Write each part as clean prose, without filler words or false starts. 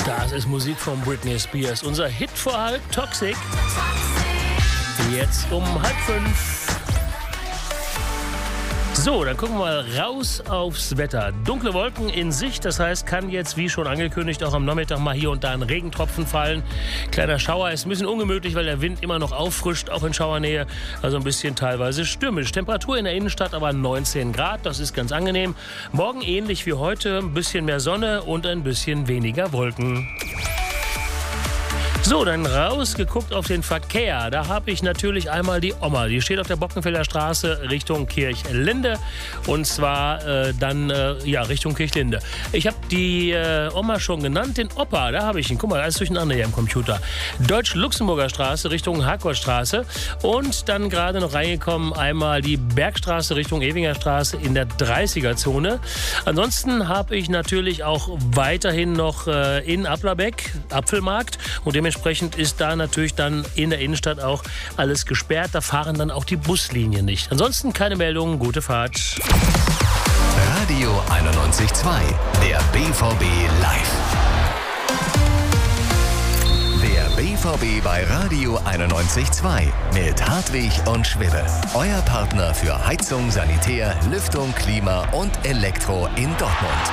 Das ist Musik von Britney Spears. Unser Hit vor halb, Toxic. Jetzt um 4:30. So, dann gucken wir mal raus aufs Wetter. Dunkle Wolken in Sicht, das heißt, kann jetzt, wie schon angekündigt, auch am Nachmittag mal hier und da ein Regentropfen fallen. Kleiner Schauer ist ein bisschen ungemütlich, weil der Wind immer noch auffrischt, auch in Schauernähe. Also ein bisschen teilweise stürmisch. Temperatur in der Innenstadt aber 19 Grad, das ist ganz angenehm. Morgen ähnlich wie heute, ein bisschen mehr Sonne und ein bisschen weniger Wolken. So, dann rausgeguckt auf den Verkehr. Da habe ich natürlich einmal die Oma. Die steht auf der Bockenfelder Straße Richtung Kirchlinde. Und zwar Richtung Kirchlinde. Ich habe die Oma schon genannt. Den Opa, da habe ich ihn. Guck mal, alles durcheinander hier im Computer. Deutsch-Luxemburger Straße Richtung Harcourtstraße. Und dann gerade noch reingekommen einmal die Bergstraße Richtung Ewinger Straße in der 30er-Zone. Ansonsten habe ich natürlich auch weiterhin noch in Applerbeck, Apfelmarkt. Und dementsprechend ist da natürlich dann in der Innenstadt auch alles gesperrt. Da fahren dann auch die Buslinien nicht. Ansonsten keine Meldungen, gute Fahrt. Radio 91.2, der BVB live. Der BVB bei Radio 91.2 mit Hartwig und Schwibbe. Euer Partner für Heizung, Sanitär, Lüftung, Klima und Elektro in Dortmund.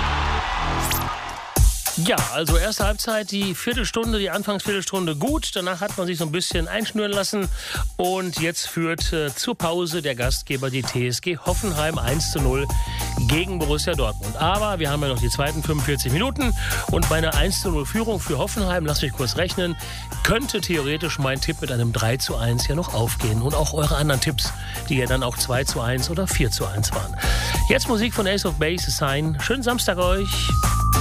Ja, also erste Halbzeit, die Anfangsviertelstunde gut. Danach hat man sich so ein bisschen einschnüren lassen. Und jetzt führt zur Pause der Gastgeber die TSG Hoffenheim 1:0 gegen Borussia Dortmund. Aber wir haben ja noch die zweiten 45 Minuten. Und bei einer 1:0 Führung für Hoffenheim, lasst mich kurz rechnen, könnte theoretisch mein Tipp mit einem 3:1 ja noch aufgehen. Und auch eure anderen Tipps, die ja dann auch 2:1 oder 4:1 waren. Jetzt Musik von Ace of Base, Sign. Schönen Samstag euch.